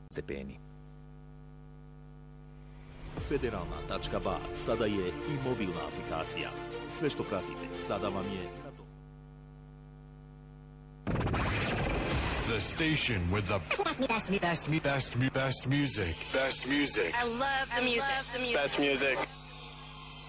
stepeni. Federalna.ba sada je i mobilna aplikacija. Sve što pratite sada vam je na to. The station with the best music. Best music. I love the music. Best music.